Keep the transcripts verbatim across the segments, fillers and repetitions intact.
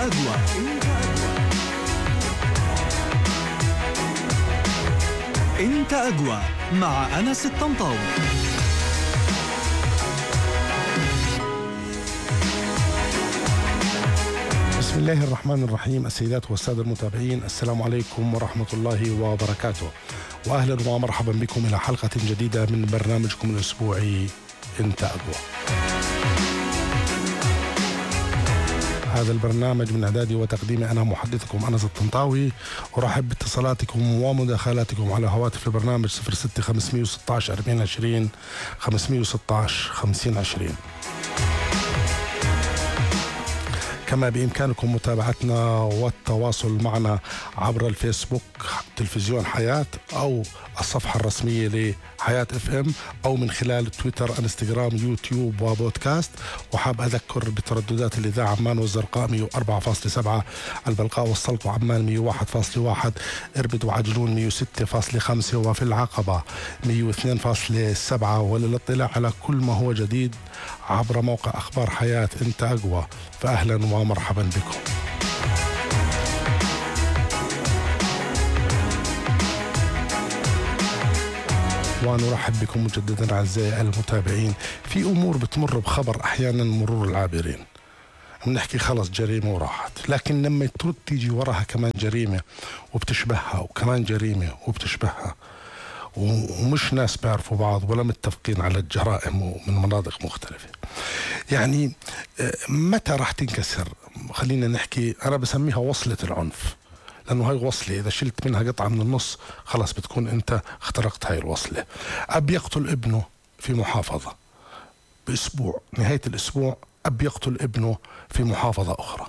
أقوى. انت أقوى مع أنس الطنطاوي. بسم الله الرحمن الرحيم. السيدات والسادة المتابعين، السلام عليكم ورحمة الله وبركاته، وأهلا ومرحبا بكم إلى حلقة جديدة من برنامجكم الأسبوعي انت أقوى. هذا البرنامج من إعدادي وتقديمي أنا محدثكم أنس الطنطاوي، أرحب باتصالاتكم ومداخلاتكم على هواتف البرنامج صفر ستة خمسمية وستة عشر أربعين عشرين خمسمية وستة عشر خمسين عشرين. كما بإمكانكم متابعتنا والتواصل معنا عبر الفيسبوك تلفزيون حياة، أو الصفحة الرسمية لحياة اف ام، أو من خلال تويتر، انستغرام، يوتيوب وبودكاست. وحاب أذكر بترددات الإذاعة: عمان والزرقاء مية وأربعة فاصلة سبعة، البلقاء والسلط وعمان مية وواحد فاصلة واحد، إربد وعجلون مية وستة فاصلة خمسة، وفي العقبة مية واثنين فاصلة سبعة. وللاطلاع على كل ما هو جديد عبر موقع أخبار حياة انت أقوى، فأهلا ومرحبا بكم. ونرحب بكم مجددا أعزائي المتابعين. في أمور بتمر بخبر أحيانا مرور العابرين، بنحكي خلص جريمة وراحت، لكن لما ترد تيجي وراها كمان جريمة وبتشبهها، وكمان جريمة وبتشبهها، ومش ناس بيعرفوا بعض ولا متفقين على الجرائم ومن مناطق مختلفة. يعني متى راح تنكسر؟ خلينا نحكي، أنا بسميها وصلة العنف، لأنه هاي وصلة إذا شلت منها قطعة من النص خلاص بتكون أنت اخترقت هاي الوصلة. أب يقتل ابنه في محافظة بأسبوع، نهاية الأسبوع أب يقتل ابنه في محافظة أخرى.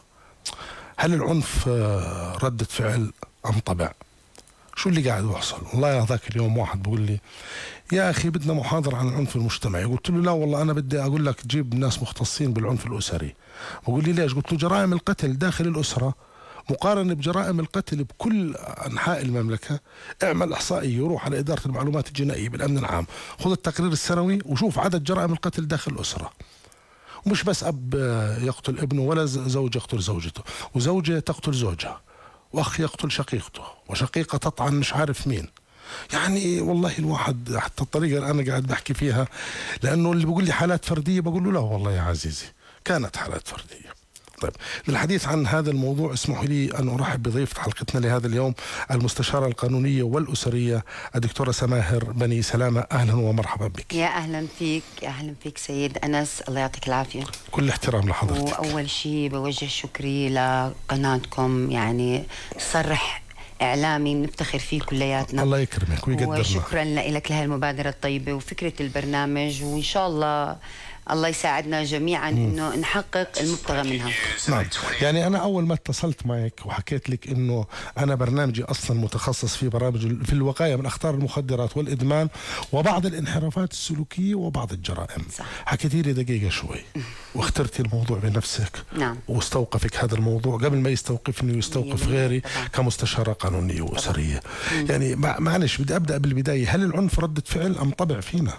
هل العنف ردة فعل أم طبع؟ شو اللي قاعد يحصل؟ والله ذاك اليوم واحد بقول لي: يا أخي بدنا محاضرة عن العنف المجتمعي. قلت له: لا والله أنا بدي أقول لك جيب ناس مختصين بالعنف الأسري. بقول لي: ليش؟ قلت له: جرائم القتل داخل الأسرة مقارنة بجرائم القتل بكل أنحاء المملكة، اعمل إحصائية وروح على إدارة المعلومات الجنائية بالأمن العام، خذ التقرير السنوي وشوف عدد جرائم القتل داخل الأسرة. ومش بس أب يقتل ابنه، ولا زوج يقتل زوجته، وزوجة تقتل زوجها، وأخ يقتل شقيقته، وشقيقة تطعن مش عارف مين. يعني والله الواحد حتى الطريقة اللي أنا قاعد بحكي فيها، لأنه اللي بيقول لي حالات فردية بقول له: لا والله يا عزيزي كانت حالات فردية. طيب، للحديث عن هذا الموضوع اسمحوا لي أن أرحب بضيفة حلقتنا لهذا اليوم، المستشارة القانونية والأسرية الدكتورة سماهر بني سلامة. أهلا ومرحبا بك. يا أهلا فيك، يا أهلا فيك سيد أنس، الله يعطيك العافية. كل احترام لحضرتك. وأول شيء بوجه شكري لقناتكم، يعني صرح إعلامي نفتخر فيه كلياتنا. الله يكرمك ويقدرنا. وشكرا لك لها المبادرة الطيبة وفكرة البرنامج، وإن شاء الله الله يساعدنا جميعا انه نحقق المبتغى منها. نعم، يعني انا اول ما اتصلت معك وحكيت لك انه انا برنامجي اصلا متخصص في برامج في الوقايه من اخطار المخدرات والادمان وبعض الانحرافات السلوكيه وبعض الجرائم. صح. حكيتي لي دقيقه شوي واخترتي الموضوع بنفسك. نعم. واستوقفك هذا الموضوع قبل ما يستوقفني ويستوقف غيري طبعا. كمستشاره قانونيه واسريه. طبعا. يعني معلش بدي ابدا بالبدايه، هل العنف رده فعل ام طبع فينا؟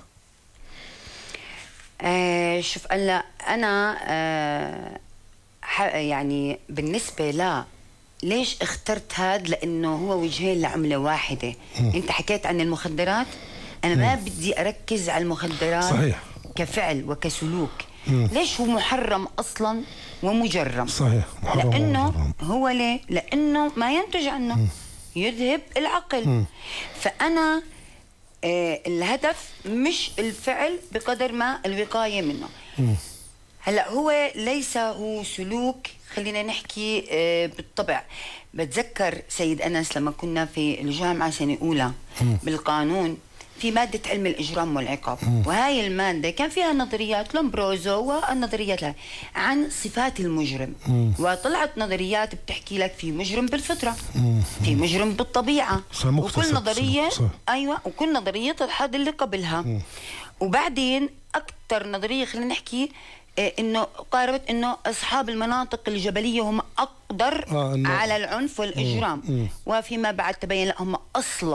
آه شوف هلا انا آه يعني بالنسبه لا ليش اخترت هذا، لانه هو وجهين لعمله واحده. م. انت حكيت عن المخدرات، انا م. ما بدي اركز على المخدرات. صحيح. كفعل وكسلوك. م. ليش هو محرم اصلا ومجرم؟ صحيح. محرم لانه ومجرم. هو ليه؟ لانه ما ينتج عنه م. يذهب العقل. م. فانا آه الهدف مش الفعل بقدر ما الوقاية منه. م. هلأ هو ليس هو سلوك، خلينا نحكي آه بالطبع. بتذكر سيد أنس لما كنا في الجامعة سنة أولى م. بالقانون في مادة علم الإجرام والعقاب، م. وهاي المادة كان فيها نظريات لومبروزو والنظريات لها عن صفات المجرم. م. وطلعت نظريات بتحكي لك في مجرم بالفطرة، م. في مجرم بالطبيعة، وكل نظرية صح. أيوة، وكل نظرية تحدد اللي قبلها. م. وبعدين أكثر نظرية خلينا نحكي إيه انه قاربت انه اصحاب المناطق الجبليه هم اقدر آه على العنف والاجرام. م. م. وفيما بعد تبين لا هم اصلب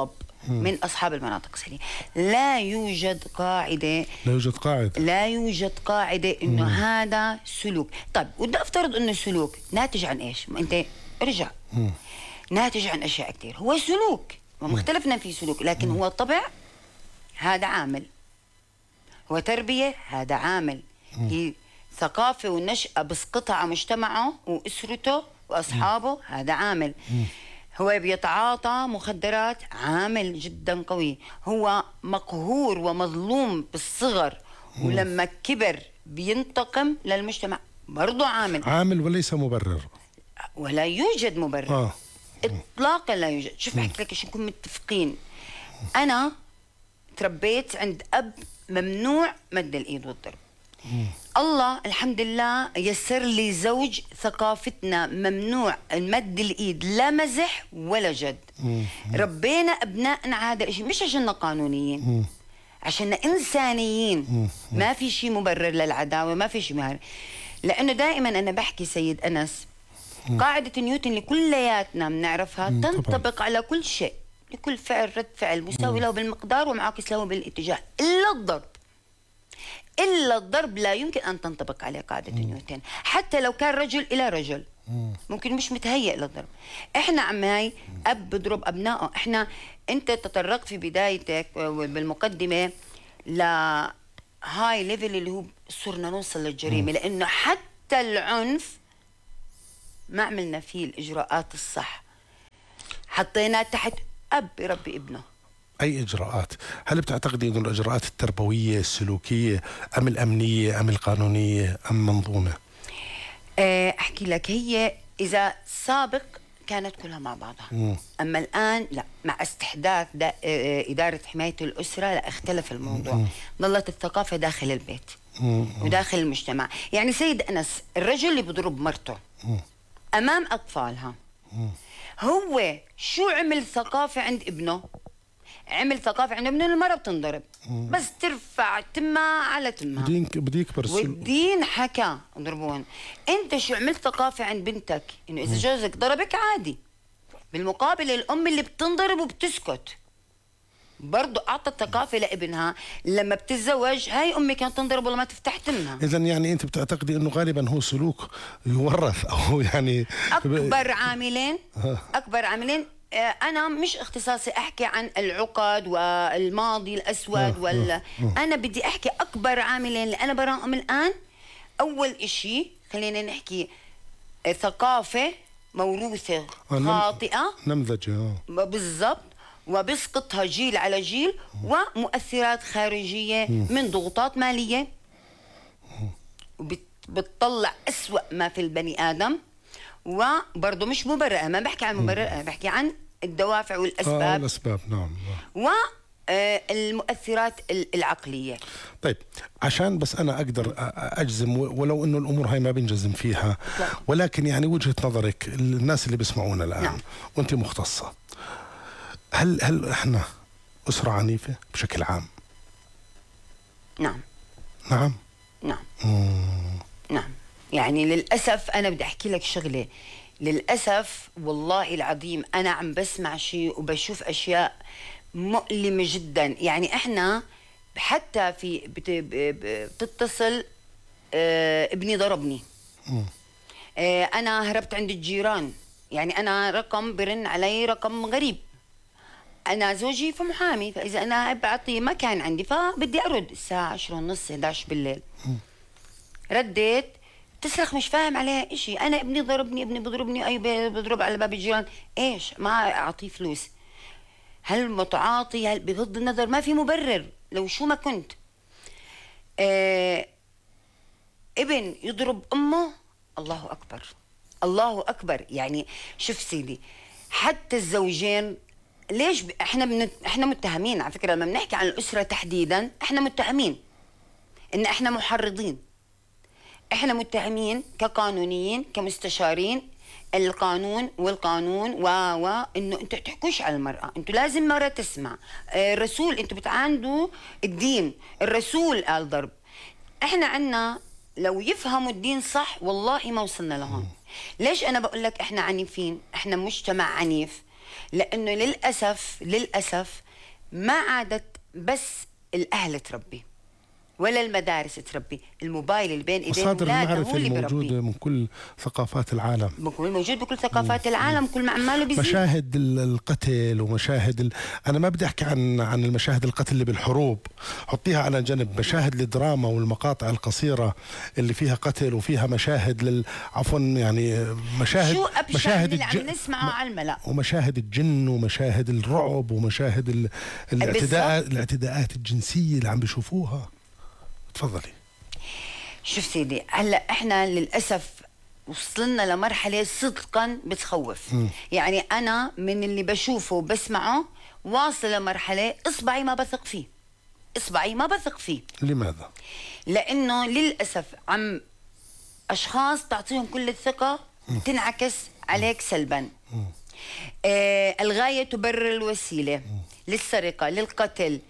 من أصحاب المناطق السليمة. لا يوجد قاعدة لا يوجد قاعدة لا يوجد قاعدة إنه مم. هذا سلوك. طيب بدي أفترض إنه سلوك ناتج عن إيش؟ ما أنت ارجع مم. ناتج عن أشياء كثير. هو سلوك ومختلفنا في سلوك، لكن مم. هو طبع هذا عامل، هو تربية هذا عامل، مم. هي ثقافة والنشأة بسقطها على مجتمعه وأسرته وأصحابه، مم. هذا عامل. مم. هو بيتعاطى مخدرات، عامل جدا قوي. هو مقهور ومظلوم بالصغر، مم. ولما كبر بينتقم للمجتمع، برضو عامل. عامل وليس مبرر، ولا يوجد مبرر آه. إطلاقا لا يوجد. شوف أحكي لك عشان نكون متفقين. أنا تربيت عند أب ممنوع مد الإيد والضرب. مم. الله الحمد لله يسر لي زوج ثقافتنا ممنوع مد الإيد، لا مزح ولا جد. مم. ربينا أبنائنا على هذا الشيء، مش عشاننا قانونيين، مم. عشاننا إنسانيين. مم. ما في شيء مبرر للعداوة، ما في شيء مهر. لأنه دائما أنا بحكي سيد أنس، مم. قاعدة نيوتن اللي كلياتنا بنعرفها مم. تنطبق طبعا على كل شيء، لكل فعل رد فعل مساوي له بالمقدار ومعاكس له بالاتجاه، إلا الضرب. إلا الضرب لا يمكن أن تنطبق عليه قاعدة مم. نيوتن، حتى لو كان رجل إلى رجل. مم. ممكن مش متهيئ للضرب. إحنا عماي أب بضرب أبنائه. إحنا أنت تطرقت في بدايتك بالمقدمة لهاي ليفل اللي هو صرنا نوصل للجريمة، مم. لأنه حتى العنف ما عملنا فيه الإجراءات الصح، حطيناه تحت أب يربي ابنه. أي إجراءات؟ هل بتعتقدي أن الإجراءات التربوية السلوكية أم الأمنية أم القانونية أم منظومة؟ أحكي لك، هي إذا سابق كانت كلها مع بعضها. مم. أما الآن لا، مع استحداث إدارة حماية الأسرة لا، اختلف الموضوع. مم. ظلت الثقافة داخل البيت مم. وداخل المجتمع. يعني سيد أنس، الرجل اللي بضرب مرته مم. أمام أطفالها، مم. هو شو عمل ثقافة عند ابنه؟ عمل ثقافة عند ابنه المرأة بتنضرب، مم. بس ترفع تمها على تمها، بدي يكبر والدين حكى اضربون. انت شو عملت ثقافة عند بنتك؟ انه اذا جوزك ضربك عادي. بالمقابل الام اللي بتنضرب وبتسكت برضو اعطت ثقافة لابنها، لما بتتزوج هاي امي كانت تنضرب والله ما تفتح تمها. اذا يعني انت بتعتقدي انه غالبا هو سلوك يورث، او يعني اكبر عاملين اكبر عاملين أنا مش اختصاصي أحكي عن العقد والماضي الأسود ولا أنا بدي أحكي أكبر عاملين اللي أنا براهم الآن. أول إشي خلينا نحكي ثقافة موروثة خاطئة نمذجة بالضبط، وبسقطها جيل على جيل، ومؤثرات خارجية من ضغوطات مالية وبتطلع أسوأ ما في البني آدم. وبرضه مش مبرئة، ما بحكي عن مبرئة، أنا بحكي عن الدوافع والأسباب. آه الأسباب نعم. والمؤثرات العقلية. طيب عشان بس أنا أقدر أجزم، ولو إنه الأمور هاي ما بنجزم فيها، ولكن يعني وجهة نظرك الناس اللي بيسمعونا الآن، نعم. وأنت مختصة، هل هل إحنا أسرة عنيفة بشكل عام؟ نعم. نعم. نعم. مم. نعم. يعني للأسف أنا بدي أحكي لك شغلة، للأسف والله العظيم أنا عم بسمع شيء وبشوف أشياء مؤلمة جدا. يعني إحنا حتى في بتتصل آه ابني ضربني، آه أنا هربت عند الجيران، يعني أنا رقم برن علي رقم غريب، أنا زوجي في محامي، فإذا أنا بعطيه ما كان عندي فبدي أرد الساعة عشرة ونص إحدى عشر بالليل. رديت تصرخ مش فاهم عليها إشي، أنا ابني ضربني، ابني بضربني، أي بضرب على باب الجيران، إيش ما أعطيه فلوس؟ هل متعاطي؟ هل بغض النظر ما في مبرر لو شو ما كنت. آه ابن يضرب أمه، الله أكبر الله أكبر. يعني شوف سيدي، حتى الزوجين ليش ب... احنا بن... احنا متهمين على فكرة، لما بنحكي عن الأسرة تحديدا احنا متهمين إن احنا محرضين، احنا متهمين كقانونيين كمستشارين القانون والقانون و و انه انتوا تحكوش على المرأة، انتوا لازم مرة تسمع الرسول، انتوا بتعاندوا الدين، الرسول قال ضرب. احنا عنا لو يفهموا الدين صح والله ما وصلنا لهون. ليش انا بقول لك احنا عنيفين؟ احنا مجتمع عنيف لانه للاسف للاسف ما عادت بس الأهل تربي ولا المدارس تربي، الموبايل اللي بين ايدين مصادر اولادنا المعرفة هو اللي الموجودة بربي. من كل ثقافات العالم، بكون موجود بكل ثقافات العالم، كل ما عماله بيزيد. مشاهد القتل ومشاهد ال... أنا ما بدي أحكي عن عن المشاهد القتل اللي بالحروب، حطيها على جنب. مشاهد الدراما والمقاطع القصيرة اللي فيها قتل وفيها مشاهد لل... عفوا يعني مشاهد شو أبشع مشاهد اللي الج... عم نسمعه على الملأ، ومشاهد الجن ومشاهد الرعب ومشاهد ال... الاعتداءات الاعتداءات الجنسية اللي عم بيشوفوها. تفضلي. شوف سيدي، هلا احنا للاسف وصلنا لمرحله صدقا بتخوف. م. يعني انا من اللي بشوفه وبسمعه واصل لمرحله اصبعي ما بثق فيه، اصبعي ما بثق فيه. لماذا؟ لانه للاسف عم اشخاص تعطيهم كل الثقه م. تنعكس عليك سلبا. م. آه الغايه تبرر الوسيله. م. للسرقه، للقتل،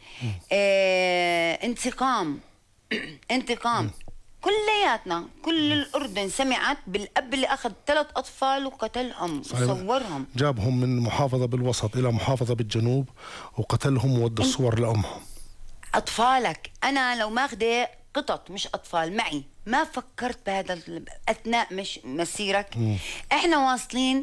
آه انتقام انتقام م. كلياتنا، كل الأردن سمعت بالأب اللي أخذ ثلاث أطفال وقتلهم وصورهم، جابهم من محافظة بالوسط إلى محافظة بالجنوب وقتلهم وودى الصور لأمهم. أطفالك، أنا لو ماخذة قطط مش أطفال معي ما فكرت بهذا أثناء مش مسيرك. م. إحنا واصلين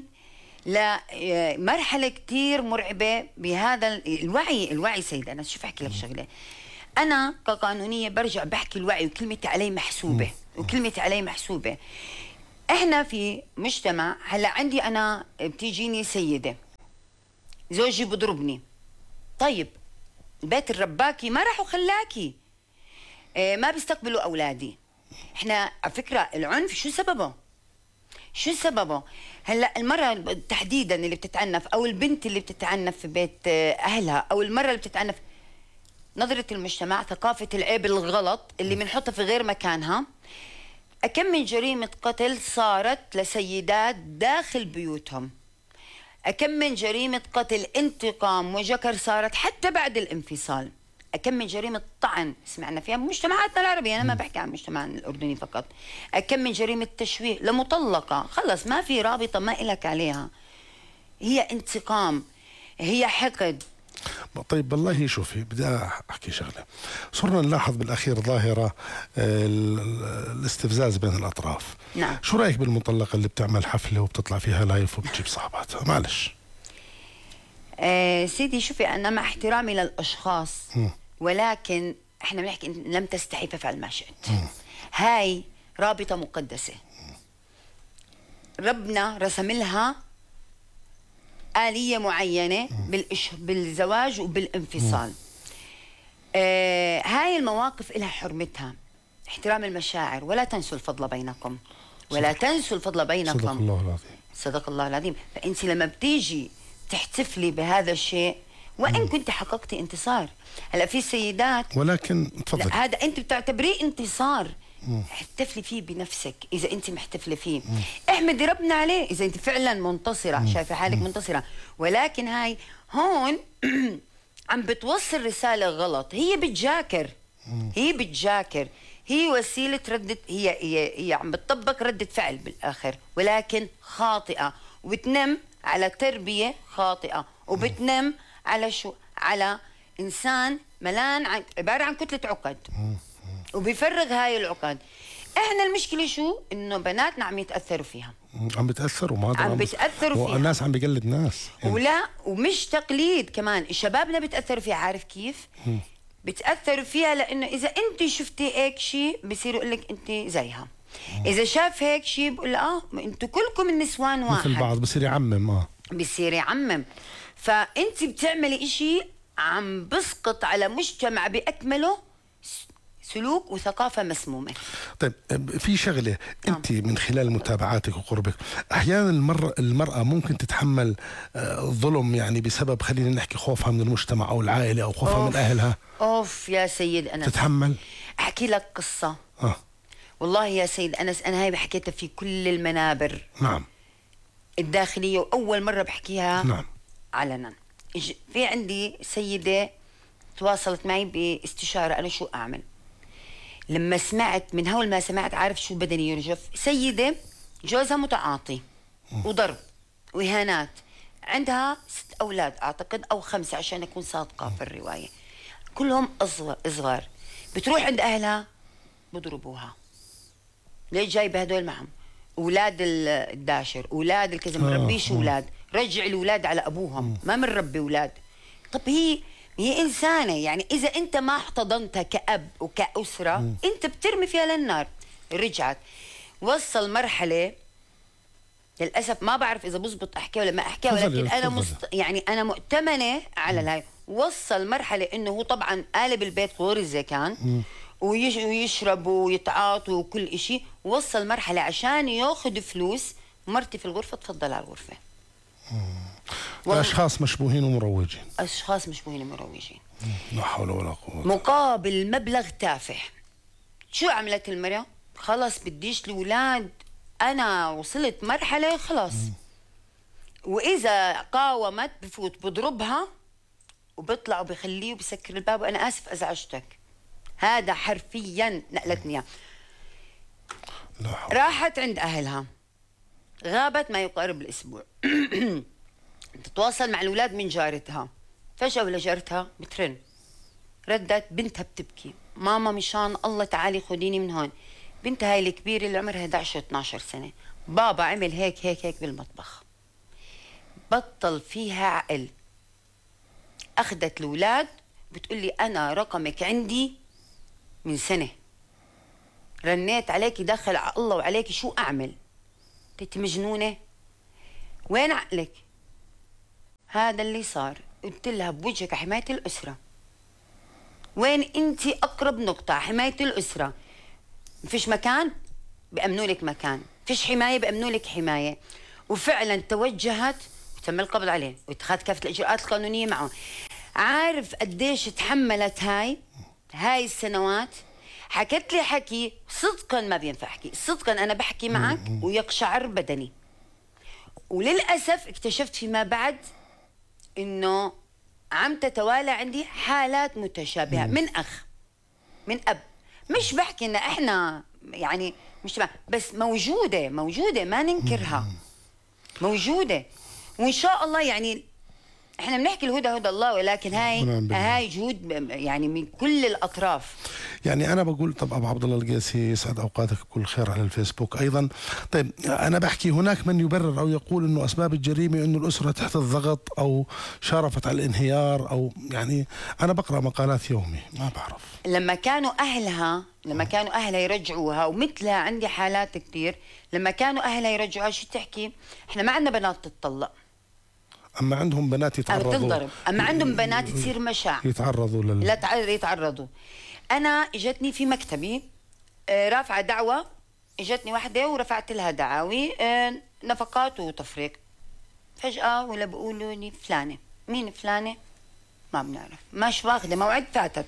لمرحلة كتير مرعبة بهذا الوعي. الوعي سيد، أنا شوف أحكي لك شغلة، أنا كقانونية برجع بحكي الوعي وكلمتي علي محسوبة، وكلمتي علي محسوبة. إحنا في مجتمع، هلا عندي أنا بتيجيني سيدة زوجي بضربني، طيب البيت الرباكي ما راح وخلاكي، إيه ما بيستقبلوا أولادي. إحنا على فكرة العنف شو سببه؟ شو سببه؟ هلا المرة تحديدا اللي بتتعنف أو البنت اللي بتتعنف في بيت أهلها أو المرة اللي بتتعنف، نظرة المجتمع، ثقافة العيب الغلط اللي بنحطها في غير مكانها. أكم من جريمة قتل صارت لسيدات داخل بيوتهم، أكم من جريمة قتل انتقام وجكر صارت حتى بعد الانفصال، أكم من جريمة طعن سمعنا فيها بمجتمعاتنا العربية، أنا ما بحكي عن مجتمعنا الأردني فقط، أكم من جريمة تشويه لمطلقة خلص ما في رابطة ما إلك عليها، هي انتقام، هي حقد. طيب بالله شوفي، بدي احكي شغله. صرنا نلاحظ بالاخير ظاهره الاستفزاز بين الاطراف. نعم. شو رايك بالمطلقه اللي بتعمل حفله وبتطلع فيها لايف وبتجيب صاحباتها؟ معلش آه سيدي، شوفي انا مع احترامي للاشخاص م. ولكن احنا بنحكي لم تستحي فافعل ما شئت. هاي رابطه مقدسه ربنا رسم لها آلية معينة بالإش... بالزواج وبالانفصال. آه هاي المواقف لها حرمتها، احترام المشاعر، ولا تنسوا الفضل بينكم، ولا صدق. تنسوا الفضل بينكم. صدق الله العظيم. صدق الله العظيم. فأنت لما بتيجي تحتفلي بهذا الشيء وإن مم. كنت حققتي انتصار. هلا في سيدات، ولكن تفضل، هذا أنت بتعتبريه انتصار، احتفلي فيه بنفسك إذا أنت محتفلة فيه. مم. احمدي ربنا عليه إذا أنت فعلا منتصرة، مم. شايفة حالك مم. منتصرة. ولكن هاي هون عم بتوصل رسالة غلط، هي بتجاكر، مم. هي بتجاكر، هي وسيلة ردة، هي هي هي عم بتطبق ردة فعل بالآخر، ولكن خاطئة، وبتنم على تربية خاطئة، وبتنم على شو؟ على إنسان ملان عن... عبارة عن كتلة عقد، وبيفرغ هاي العقد. احنا المشكله شو؟ انه بناتنا عم يتاثروا فيها، عم بتاثروا، ما عم بيتاثروا فيها، والناس عم بيقلد ناس يعني. ولا ومش تقليد كمان، شبابنا بيتاثروا فيها. عارف كيف؟ م. بيتاثروا فيها لانه اذا انت شفتي هيك شيء بصير يقول لك انت زيها، م. اذا شاف هيك شيء بقول اه انتم كلكم النسوان واحد، مثل بعض، بصير يعمم. اه بصير يعمم. فانت بتعملي شيء عم بسقط على مجتمع باكمله سلوك وثقافة مسمومة. طيب في شغلة، أنت من خلال متابعاتك وقربك أحيانا المرأة, المرأة ممكن تتحمل ظلم يعني بسبب، خلينا نحكي، خوفها من المجتمع أو العائلة أو خوفها أوف من أهلها. أوف يا سيد أنس، تتحمل. أحكي لك قصة. آه. والله يا سيد أنس أنا هاي بحكيتها في كل المنابر. نعم. الداخلية، وأول مرة بحكيها. نعم. علنا. في عندي سيدة تواصلت معي باستشارة أنا شو أعمل. لما سمعت، من هول ما سمعت عارف شو بدني يرجف. سيدة جوزها متعاطي وضرب وإهانات، عندها ست أولاد أعتقد أو خمسة عشان أكون صادقة في الرواية، كلهم أصغر صغار. بتروح عند أهلها بضربوها، ليش جايبة هدول معهم؟ أولاد الداشر، أولاد الكذا، ما نربيش أولاد، رجع الأولاد على أبوهم، ما بنربي أولاد. طب هي هي إنسانة، يعني إذا أنت ما احتضنتها كأب وكأسرة مم. أنت بترمي فيها للنار. رجعت وصل مرحلة للأسف ما بعرف إذا بزبط أحكي ولا ما أحكي، ولكن أنا مست... يعني أنا مؤتمنة على الهاي. وصل مرحلة إنه هو طبعا قالب البيت غرزة كان مم. ويش... ويشربوا ويتعاطوا وكل إشي. وصل مرحلة عشان ياخذ فلوس مرتي في الغرفة تفضل على الغرفة. و... أشخاص مشبوهين ومروجين، أشخاص مشبوهين ومروجين، لا حول ولا قوة، مقابل مبلغ تافه. شو عملت المرأة؟ خلص بديش الأولاد، أنا وصلت مرحلة خلاص مم. وإذا قاومت بفوت بضربها وبطلع وبخليه وبسكر الباب وأنا آسف أزعجتك. هذا حرفيا نقلتني. راحت عند أهلها، غابت ما يقارب الأسبوع. تتواصل مع الأولاد من جارتها، فجأة ولا جارتها بترن، ردت بنتها بتبكي، ماما مشان الله تعالي خديني من هون. بنتها هاي الكبيرة اللي عمرها إحدى عشر اثني عشر سنة، بابا عمل هيك هيك هيك بالمطبخ، بطل فيها عقل. أخذت الأولاد بتقول لي أنا رقمك عندي من سنة، رنيت عليكي دخل على الله وعليكي شو أعمل؟ قلت مجنونة، وين عقلك؟ هذا اللي صار. قلت لها بوجهك حماية الأسرة، وين أنت أقرب نقطة حماية الأسرة؟ فيش مكان بأمنوا لك مكان، فيش حماية بأمنوا لك حماية. وفعلا توجهت وتم القبض عليه واتخاذ كافة الإجراءات القانونية معه. عارف قديش تحملت هاي هاي السنوات؟ حكت لي حكي صدقا ما بينفع احكي، صدقا انا بحكي معك ويقشعر بدني. وللاسف اكتشفت فيما بعد انه عم تتوالى عندي حالات متشابهه من اخ من اب. مش بحكي ان احنا يعني مش بس موجوده موجوده ما ننكرها، موجوده. وان شاء الله يعني احنا بنحكي الهدى هدى الله، ولكن هاي هاي جهود يعني من كل الاطراف. يعني انا بقول طب ابو عبد الله القيسي يسعد اوقاتك بكل خير على الفيسبوك ايضا. طيب انا بحكي هناك من يبرر او يقول انه اسباب الجريمه انه الاسره تحت الضغط او شارفت على الانهيار، او يعني انا بقرا مقالات يومي ما بعرف. لما كانوا اهلها لما كانوا اهلها يرجعوها، ومثلها عندي حالات كثير، لما كانوا اهلها يرجعوها شو تحكي؟ احنا ما عندنا بنات تتطلق، اما عندهم بنات يتعرضوا، تنضرب، اما عندهم بنات تصير مشاع يتعرضوا لل... لا يتعرضوا. انا اجتني في مكتبي رافعه دعوه، اجتني وحده ورفعت لها دعاوي نفقات وتفريق. فجاه ولا بيقولوا لي فلانه. مين فلانه؟ ما بنعرف، مش واخده موعد، فاتت.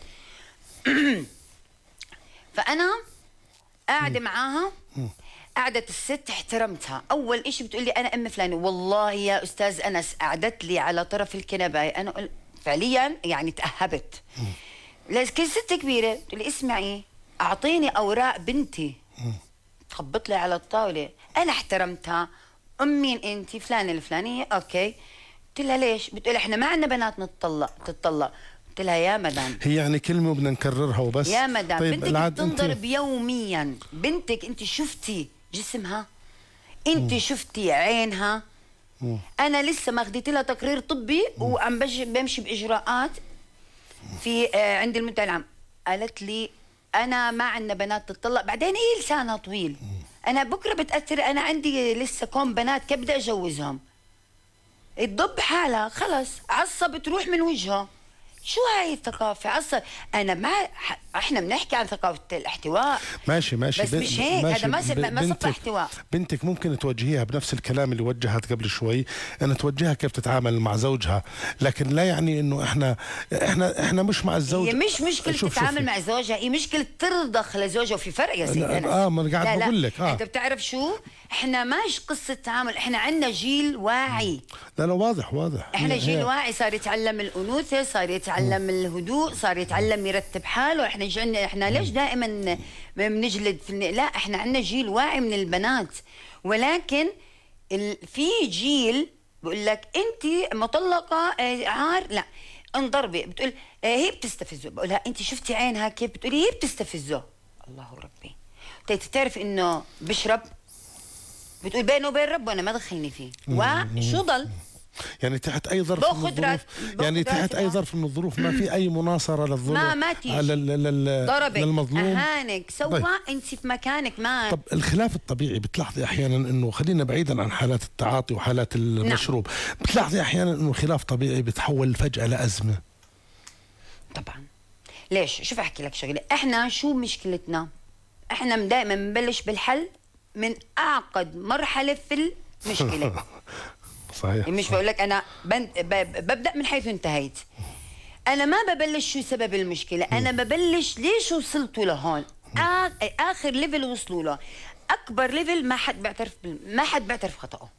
فانا قاعده معاها، قعدت الست احترمتها. اول اشي بتقول لي انا ام فلانه. والله يا استاذ انس قعدت لي على طرف الكنبه، انا فعليا يعني تاهبت. لكن ست كبيره بتقول لي اسمعي اعطيني اوراق بنتي، تخبط لي على الطاوله. انا احترمتها. ام مين انت؟ فلانه الفلانيه. اوكي. قلت لها ليش؟ بتقول احنا ما عندنا بنات نتطلق تتطلق. قلت لها يا مدام، هي يعني كلمه بدنا نكررها وبس يا مدام. طيب بنتك بتنضرب انت... يوميا. بنتك انت شفتي جسمها؟ انت مم. شفتي عينها؟ مم. انا لسه ما اخذت لها تقرير طبي وعم بمشي باجراءات في آه عند المنتهى العام. قالت لي انا ما عندنا بنات تتطلق. بعدين هي لسانها طويل. مم. انا بكره بتاثر، انا عندي لسه كم بنات كيف بدي اجوزهم؟ تضب حالها خلص، عصا بتروح من وجهها. شو هاي الثقافة؟ عصا أنا ما إحنا بنحكي عن ثقافة الاحتواء. ماشي ماشي بس مش هيك، هذا ما ب... ما صف احتواء. بنتك ممكن توجهيها بنفس الكلام اللي وجهت قبل شوي، أن توجهها كيف تتعامل مع زوجها، لكن لا يعني إنه إحنا إحنا إحنا مش مع الزوج. هي مش مشكلة تتعامل مع زوجها، هي مشكلة ترضخ لزوجها. وفي فرق يا سيدي أنا. آه ما أنا قاعد بقول لك. آه أنت بتعرف شو؟ إحنا ماش قصة تعامل، إحنا عندنا جيل واعي. لا لا واضح واضح. إحنا جيل واعي، صار يتعلم الأنوثة، صار يتعلم الهدوء، صار يتعلم يرتب حاله. احنا جعلنا احنا ليش دائما بنجلد في الن... لا احنا عندنا جيل واعي من البنات، ولكن ال... في جيل بقول لك انت مطلقه آه، عار، لا انضربي. بتقول آه، هي بتستفزه. بقولها انت شفتي عينها كيف؟ بتقولي هي بتستفزه. الله ربي. طيب تعرف انه بشرب؟ بتقول بينه وبين ربه انا ما دخلني فيه. وشو ضل؟ يعني تحت اي ظرف من باخذ الظروف، رات- يعني باخذ تحت اي راتب. ظرف من الظروف ما في اي مناصره للظلم، ما ما تيجي. لل- لل- ضربك، للمظلوم. اهانك، سوا طيب. انت في مكانك ما. طب الخلاف الطبيعي بتلاحظي احيانا انه، خلينا بعيدا عن حالات التعاطي وحالات المشروب، بتلاحظي احيانا انه خلاف طبيعي بتحول فجاه لازمه؟ طبعا. ليش؟ شوف احكي لك شغله، احنا شو مشكلتنا؟ احنا دائما بنبلش بالحل من اعقد مرحله في المشكله. صحيح. مش بقول لك انا بن- ب- ببدا من حيث انتهيت. انا ما ببلش شو سبب المشكله، انا ببلش ليش وصلتوا لهون. آ- اخر ليفل وصلوا له، اكبر ليفل ما حد بيعترف بال- ما حد بيعترف خطأه.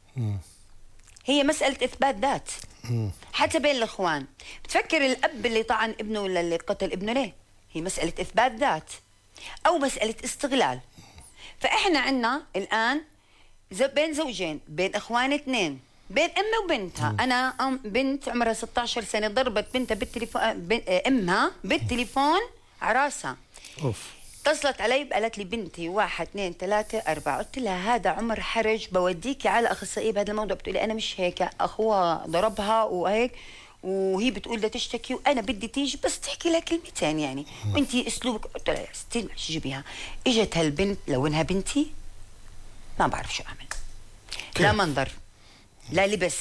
هي مسألة إثبات ذات. حتى بين الإخوان بتفكر الأب اللي طعن ابنه ولا اللي قتل ابنه ليه؟ هي مسألة إثبات ذات أو مسألة استغلال. فإحنا عنا الآن ز- بين زوجين، بين إخوان اثنين، بين أم وبنتها. أنا أم بنت عمرها ستة عشر سنة ضربت بنتها بالتليفون، بن- أمها بالتليفون عراسها. اوف. اتصلت علي قالت لي بنتي واحد اثنين ثلاثة أربعة. قلت لها هذا عمر حرج، بوديكي على أخصائي بهذا الموضوع. بتقول لي أنا مش هيك، أخوها ضربها وهيك وهي بتقول بدها تشتكي وأنا بدي تيجي بس تحكي لها كلمتين يعني وأنتي أسلوبك. قلت لها يا ستي معلش جيبيها. إجت هالبنت لو إنها بنتي ما بعرف شو أعمل. لا منظر، لا لبس.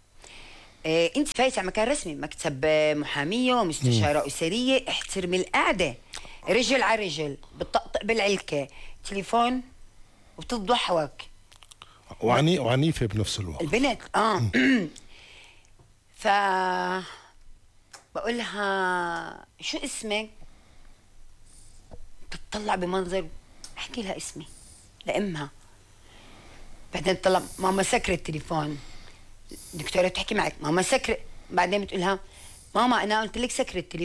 إيه انت فايته على مكان رسمي، مكتب محاميه ومستشاره اسريه، احترمي القعده، رجل على رجل، بتطقطق بالعلكه، تليفون وبتضحك وعني وعنيفه بنفس الوقت البنت. اه ف بقول لها شو اسمك؟ بتطلع بمنظر، احكي لها اسمي لامها. بعدين تطلع ماما سكر التليفون. دكتوره بتحكي معك ماما سكر. بعدين بتقولها ماما انا قلت لك سكر التليفون.